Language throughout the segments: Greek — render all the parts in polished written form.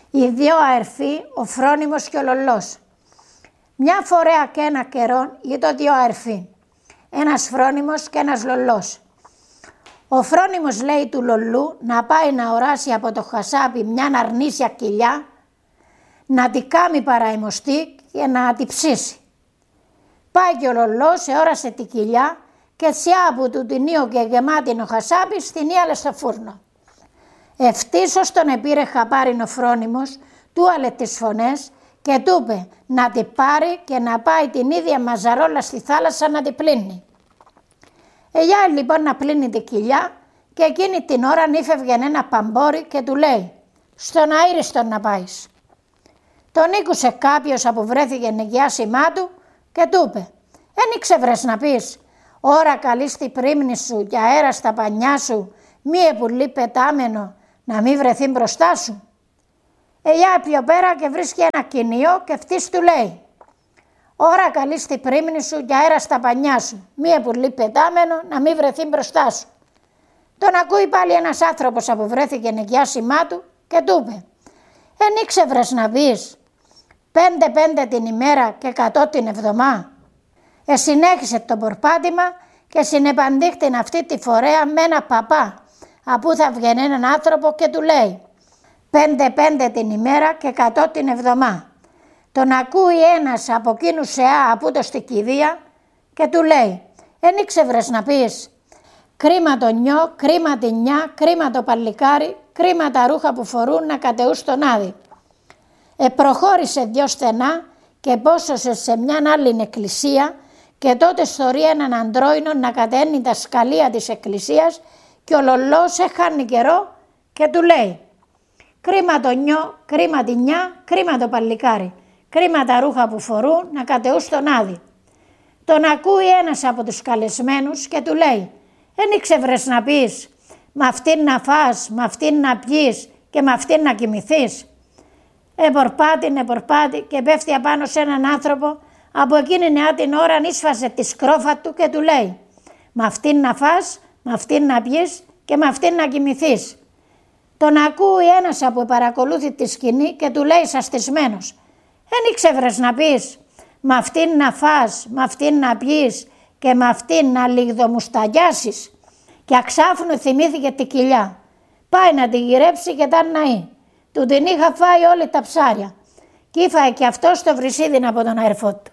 Οι δύο αδερφοί, ο Φρόνιμος και ο Λολός. Μια φορέα και ένα καιρό ήταν δύο αδερφοί, ένας Φρόνιμος και ένας Λολός. Ο Φρόνιμος λέει του Λολού να πάει να οράσει από το χασάπι μια αρνήσια κοιλιά, να τη κάμει παραημωστή και να τη ψήσει. Πάει και ο Λολός, όρασε τη κοιλιά και σιά που του την ίο και γεμάτη ο χασάπι την ίαλε στο φούρνο. Ευτύσσως τον επήρε χαπάριν ο Φρόνιμος, του άλε τις φωνές και του είπε να τη πάρει και να πάει την ίδια μαζαρόλα στη θάλασσα να τη πλύνει. Εγιά λοιπόν να πλύνει τη κοιλιά και εκείνη την ώρα νύφευγε ένα παμπόρι και του λέει «Στον αήριστον να πάεις». Τον ήκουσε κάποιος που βρέθηκε νοικιάσιμά του και του είπε «Εν ήξευρες να πεις, ώρα καλή στη πρίμνη σου και αέρα στα πανιά σου, μη επουλή πετάμενο να μη βρεθεί μπροστά σου». Εγιά πιο πέρα και βρίσκει ένα κοινίο και αυτής του λέει «Ώρα καλή στη πρίμνη σου και αέρα στα πανιά σου, μη επουλή πετάμενο να μη βρεθεί μπροστά σου». Τον ακούει πάλι ένας άνθρωπος που βρέθηκε νοικιάσιμά του και του είπε «Εν ήξευρες να πεις, 5-5 την ημέρα και 100 την εβδομά». Συνέχισε το πορπάτημα και συνεπαντήχτην αυτή τη φορέα με ένα παπά, απού θα βγαίνει έναν άνθρωπο και του λέει 5-5 την ημέρα και 100 την εβδομά. Τον ακούει ένας από εκείνους από το στη κηδεία και του λέει «Εν ήξευρες να πεις, κρίμα το νιό, κρίμα τη νιά, κρίμα το παλικάρι, κρίμα τα ρούχα που φορούν να κατεούς τον άδει». Προχώρησε 2 στενά και πόσωσε σε μια άλλη εκκλησία και τότε στορεί έναν αντρόινο να καταίνει τα σκαλία της εκκλησίας και ο Λολός έχανε καιρό και του λέει «Κρίμα το νιό, κρίμα τη νιά, κρίμα το παλικάρι, κρίμα τα ρούχα που φορούν να κατεούς τον άδει». Τον ακούει ένας από τους καλεσμένους και του λέει «Εν ήξευρες να πεις, μ' αυτήν να φας, μ' αυτήν να πιείς και μ' αυτήν να κοιμηθείς». Επορπάτη και πέφτει απάνω σε έναν άνθρωπο, από εκείνη την ώρα ίσφασε τη σκρόφα του και του λέει «Μ' αυτήν να φας, μ' αυτήν να πιείς και μ' αυτήν να κοιμηθείς». Τον ακούει ένας που παρακολούθει τη σκηνή και του λέει σαστισμένος «Εν ήξευρες να πεις, μ' αυτήν να φας, μ' αυτήν να πιείς και μ' αυτήν να λιγδομουσταγιάσεις». Και αξάφνου θυμήθηκε τη κοιλιά. Πάει να τη γυρέψει και τα ναεί. Του την είχα φάει όλη τα ψάρια και ήφαε και αυτός το βρυσίδιν από τον αδερφό του.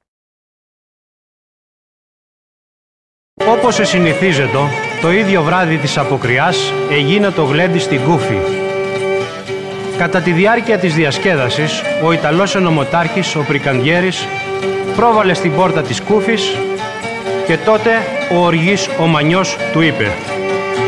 Όπως συνηθίζεται, το ίδιο βράδυ της αποκριάς έγινε το γλέντι στην Κούφη. Κατά τη διάρκεια της διασκέδασης, ο Ιταλός ενωμοτάρχης, ο Πρικαντιέρης, πρόβαλε στην πόρτα της Κούφης και τότε ο οργής ο Μανιός του είπε